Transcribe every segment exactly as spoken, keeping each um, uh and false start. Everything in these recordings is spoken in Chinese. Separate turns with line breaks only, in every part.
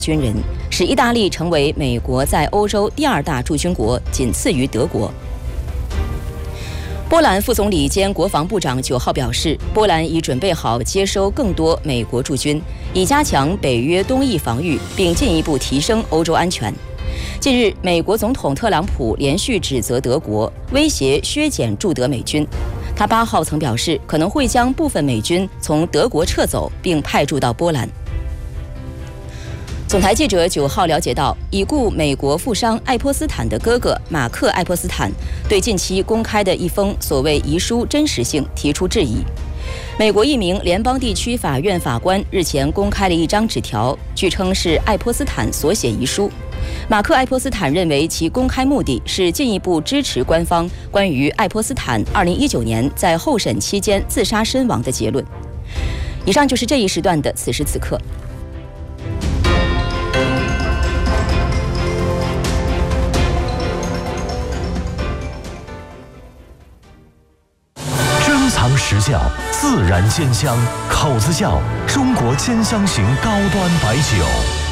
军人，使意大利成为美国在欧洲第二大驻军国，仅次于德国。波兰副总理兼国防部长九号表示，波兰已准备好接收更多美国驻军，以加强北约东翼防御，并进一步提升欧洲安全。近日，美国总统特朗普连续指责德国威胁削减驻德美军。他八号曾表示，可能会将部分美军从德国撤走，并派驻到波兰。总台记者九号了解到，已故美国富商爱泼斯坦的哥哥马克·爱泼斯坦对近期公开的一封所谓遗书真实性提出质疑。美国一名联邦地区法院法官日前公开了一张纸条，据称是爱泼斯坦所写遗书。马克·爱泼斯坦认为其公开目的是进一步支持官方关于爱泼斯坦二零一九年在候审期间自杀身亡的结论。以上就是这一时段的此时此刻。
藏实窖，自然鲜香，口子窖，中国鲜香型高端白酒。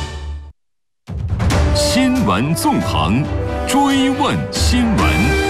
新闻纵横，追问新闻。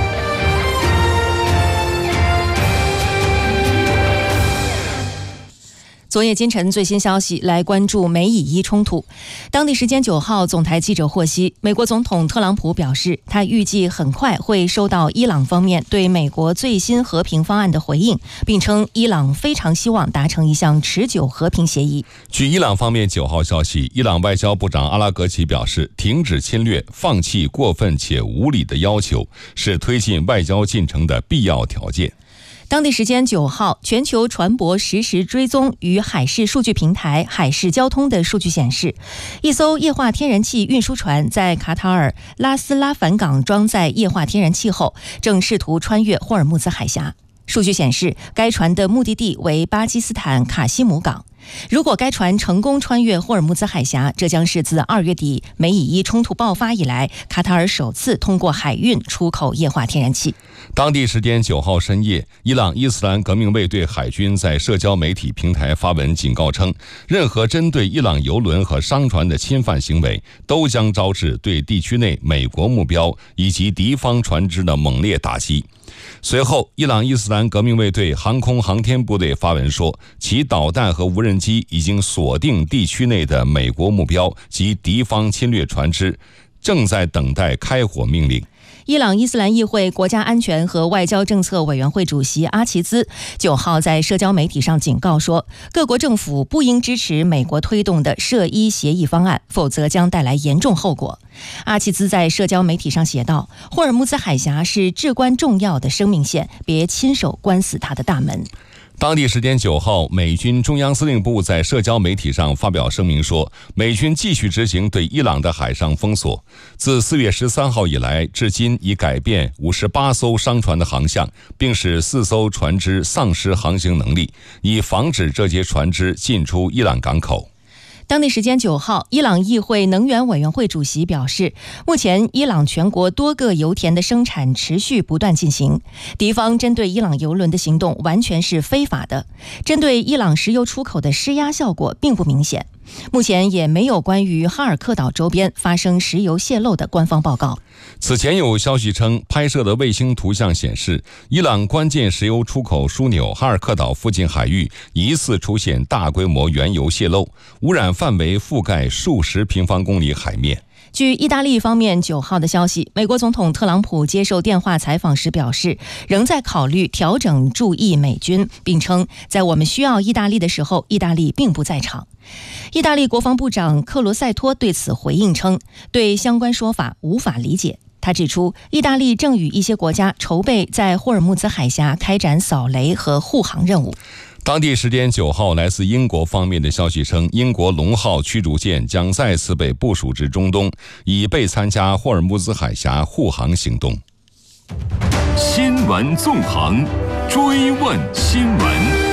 昨夜今晨最新消息，来关注美以伊冲突。当地时间九号，总台记者获悉，美国总统特朗普表示，他预计很快会收到伊朗方面对美国最新和平方案的回应，并称伊朗非常希望达成一项持久和平协议。
据伊朗方面九号消息，伊朗外交部长阿拉格齐表示，停止侵略、放弃过分且无理的要求，是推进外交进程的必要条件。
当地时间九号，全球船舶实时追踪与海事数据平台海事交通的数据显示，一艘液化天然气运输船在卡塔尔拉斯拉凡港装载液化天然气后，正试图穿越霍尔木兹海峡。数据显示，该船的目的地为巴基斯坦卡西姆港。如果该船成功穿越霍尔木兹海峡，这将是自二月底美以伊冲突爆发以来，卡塔尔首次通过海运出口液化天然气。
当地时间九号深夜，伊朗伊斯兰革命卫队海军在社交媒体平台发文警告称，任何针对伊朗油轮和商船的侵犯行为，都将招致对地区内美国目标以及敌方船只的猛烈打击。随后，伊朗伊斯兰革命卫队航空航天部队发文说，其导弹和无人机已经锁定地区内的美国目标及敌方侵略船只，正在等待开火命令。
伊朗伊斯兰议会国家安全和外交政策委员会主席阿齐兹九号在社交媒体上警告说，各国政府不应支持美国推动的涉伊协议方案，否则将带来严重后果。阿齐兹在社交媒体上写道，霍尔木兹海峡是至关重要的生命线，别亲手关死它的大门。
当地时间九号，美军中央司令部在社交媒体上发表声明说，美军继续执行对伊朗的海上封锁。自四月十三号以来，至今已改变五十八艘商船的航向，并使四艘船只丧失航行能力，以防止这些船只进出伊朗港口。
当地时间九号，伊朗议会能源委员会主席表示，目前伊朗全国多个油田的生产持续不断进行，敌方针对伊朗油轮的行动完全是非法的，针对伊朗石油出口的施压效果并不明显。目前也没有关于哈尔克岛周边发生石油泄漏的官方报告。
此前有消息称，拍摄的卫星图像显示，伊朗关键石油出口枢纽哈尔克岛附近海域疑似出现大规模原油泄漏，污染范围覆盖数十平方公里海面。
据意大利方面九号的消息，美国总统特朗普接受电话采访时表示，仍在考虑调整驻意美军，并称在我们需要意大利的时候，意大利并不在场。意大利国防部长克罗塞托对此回应称，对相关说法无法理解。他指出，意大利正与一些国家筹备在霍尔木兹海峡开展扫雷和护航任务。
当地时间九号，来自英国方面的消息称，英国龙号驱逐舰将再次被部署至中东，以备参加霍尔木兹海峡护航行动。
新闻纵横，追问新闻。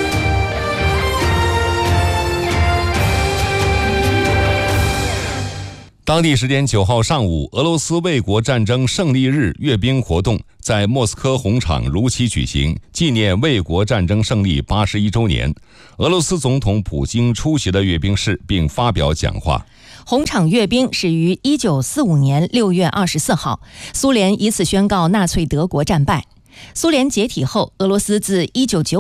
当地时间九号上午，俄罗斯卫国战争胜利日阅兵活动在莫斯科红场如期举行，纪念卫国战争胜利八十一周年。俄罗斯总统普京出席了阅兵式并发表讲话。
红场阅兵始于一九四五年六月二十四号，苏联以此宣告纳粹德国战败。苏联解体后，俄罗斯自一九九